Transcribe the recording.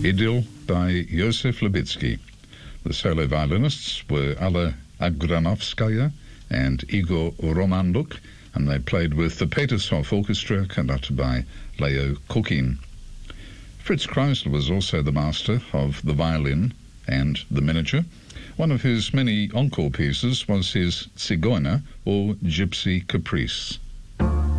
Idyll by Josef Lubitsky. The solo violinists were Alla Agranovskaya and Igor Romanduk, and they played with the Petershof Orchestra conducted by Leo Kukin. Fritz Kreisler was also the master of the violin and the miniature. One of his many encore pieces was his Zigeuner or Gypsy Caprice.